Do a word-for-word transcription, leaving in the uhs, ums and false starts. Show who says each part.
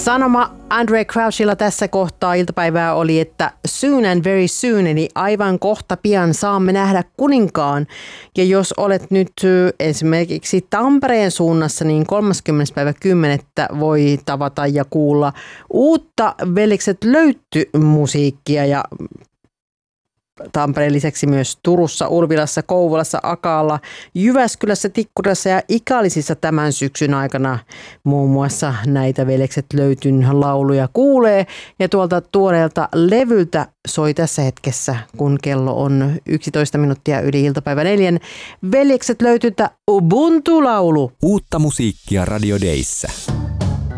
Speaker 1: Sanoma Andraé Crouchilla tässä kohtaa iltapäivää oli, että soon and very soon, eli aivan kohta pian saamme nähdä kuninkaan. Ja jos olet nyt esimerkiksi Tampereen suunnassa, niin kolmaskymmenes päivä kymmenettä voi tavata ja kuulla uutta Veljekset löyty musiikkia ja Tampereen lisäksi myös Turussa, Ulvilassa, Kouvolassa, Akaalla, Jyväskylässä, Tikkurilassa ja Ikalisissa tämän syksyn aikana muun muassa näitä Veljekset löytyn lauluja kuulee. Ja tuolta tuoreelta levyltä soi tässä hetkessä, kun kello on yksitoista minuuttia yli iltapäivä neljän, Veljekset löytyltä Ubuntu-laulu.
Speaker 2: Uutta musiikkia Radio Dayssä.